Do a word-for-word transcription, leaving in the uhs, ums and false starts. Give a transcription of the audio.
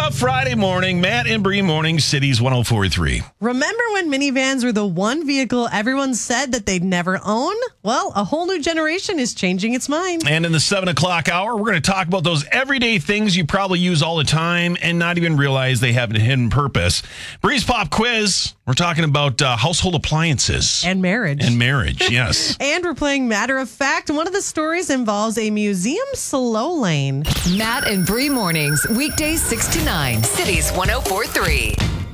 a Friday morning. Matt and Bree Morning, Cities one oh four point three. Remember when minivans were the one vehicle everyone said that they'd never own? Well, a whole new generation is changing its mind. And in the seven o'clock hour, we're going to talk about those everyday things you probably use all the time and not even realize they have a hidden purpose. Bree's Pop Quiz, we're talking about uh, household appliances. And marriage. And marriage, yes. And we're playing Matter of Fact. One of the stories involves a museum slow lane. Matt and Bree Mornings, weekdays six to nine, Cities one oh four point three.